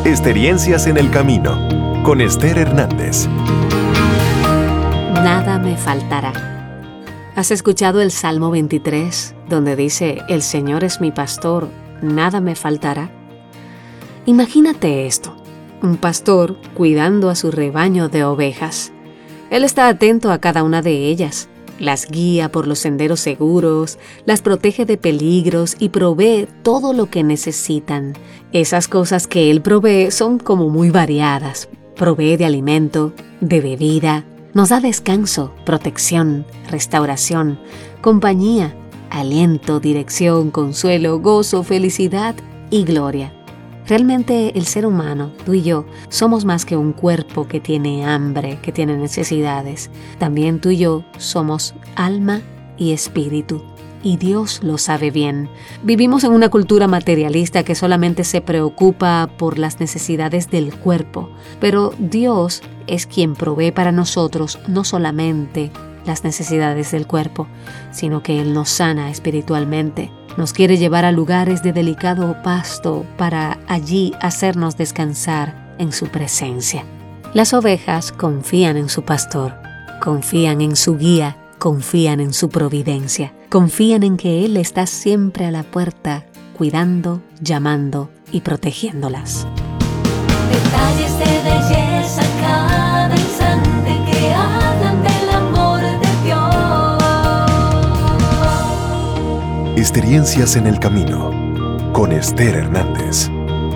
Experiencias en el camino, con Esther Hernández. Nada me faltará. ¿Has escuchado el Salmo 23, donde dice, el Señor es mi pastor, nada me faltará? Imagínate esto, un pastor cuidando a su rebaño de ovejas. Él está atento a cada una de ellas, las guía por los senderos seguros, las protege de peligros y provee todo lo que necesitan. Esas cosas que Él provee son como muy variadas. Provee de alimento, de bebida, nos da descanso, protección, restauración, compañía, aliento, dirección, consuelo, gozo, felicidad y gloria. Realmente el ser humano, tú y yo, somos más que un cuerpo que tiene hambre, que tiene necesidades. También tú y yo somos alma y espíritu. Y Dios lo sabe bien. Vivimos en una cultura materialista que solamente se preocupa por las necesidades del cuerpo. Pero Dios es quien provee para nosotros no solamente las necesidades del cuerpo, sino que Él nos sana espiritualmente. Nos quiere llevar a lugares de delicado pasto para allí hacernos descansar en su presencia. Las ovejas confían en su pastor, confían en su guía, confían en su providencia, confían en que Él está siempre a la puerta, cuidando, llamando y protegiéndolas. Detalles de belleza cada instante que hablan del amor de Dios. Experiencias en el camino, con Esther Hernández.